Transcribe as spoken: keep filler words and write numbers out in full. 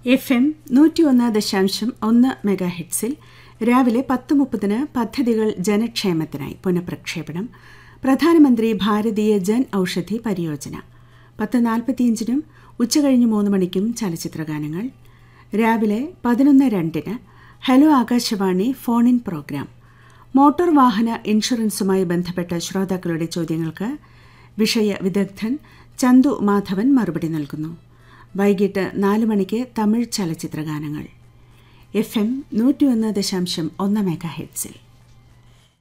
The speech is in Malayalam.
എഫ് എം നൂറ്റി ഒന്ന് ദശാംശം ഒന്ന് മെഗാ ഹെഡ്സിൽ രാവിലെ പത്ത് മുപ്പതിന് പദ്ധതികൾ ജനക്ഷേമത്തിനായി പുനഃപ്രക്ഷേപണം. പ്രധാനമന്ത്രി ഭാരതീയ ജൻ ഔഷധി പരിയോജന. പത്ത് നാൽപ്പത്തിയഞ്ചിനും ഉച്ചകഴിഞ്ഞ് മൂന്ന് മണിക്കും ചലച്ചിത്രഗാനങ്ങൾ. രാവിലെ പതിനൊന്ന് രണ്ടിന് hello Akashvani phone in programme. Motor വാഹന ഇൻഷുറൻസുമായി ബന്ധപ്പെട്ട ശ്രോതാക്കളുടെ ചോദ്യങ്ങൾക്ക് വിഷയ വിദഗ്ധൻ ചന്തു മാധവൻ മറുപടി നൽകുന്നു. വൈകിട്ട് നാല് മണിക്ക് തമിഴ് ചലച്ചിത്രഗാനങ്ങൾ. എഫ് എം നൂറ്റി ഒന്ന് ദശാംശം ഒന്ന് മെഗാ ഹെഡ്സിൽ.